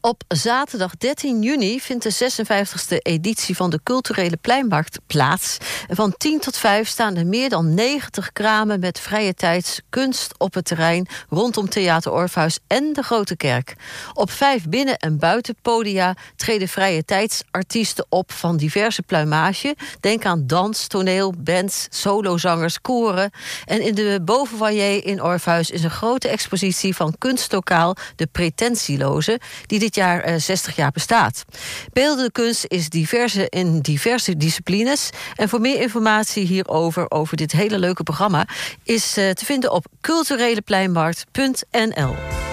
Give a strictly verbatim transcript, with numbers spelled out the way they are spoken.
Op zaterdag dertien juni vindt de zesenvijftigste editie van de Culturele Pleinmarkt plaats. Van tien tot vijf staan er meer dan negentig kramen met vrije tijds kunst op het terrein rondom Theater Orpheus en de Grote Kerk. Op vijf binnen- en buitenpodia treden vrije tijdsartiesten op van diverse pluimage. Denk aan dans, toneel, bands, solozangers, koren. En in de bovenfoyer in Orpheus is een grote expositie van kunstlokaal De Pretentieloze, die dit jaar uh, zestig jaar bestaat. Beeldende kunst is diverse in diverse disciplines. En voor meer informatie hierover, over dit hele leuke programma, is uh, te vinden op culturelepleinmarkt punt n l.